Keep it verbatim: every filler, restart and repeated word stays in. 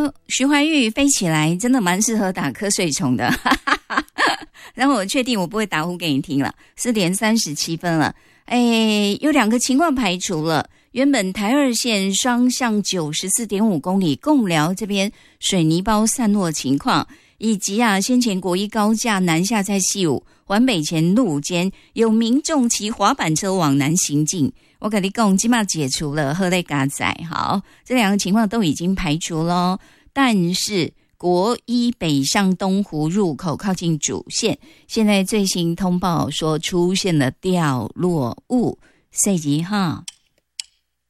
说徐怀钰飞起来真的蛮适合打瞌睡虫的，然后我确定我不会打呼给你听了。四点三十七分了，哎，有两个情况排除了。原本台二线双向 九十四点五 公里贡寮这边水泥包散落情况，以及啊先前国一高架南下在西武环北前路间有民众骑滑板车往南行进，我跟你讲起码解除了喝类嘎仔。好，这两个情况都已经排除了，但是国一北上东湖入口靠近主线，现在最新通报说出现了掉落物，所以哈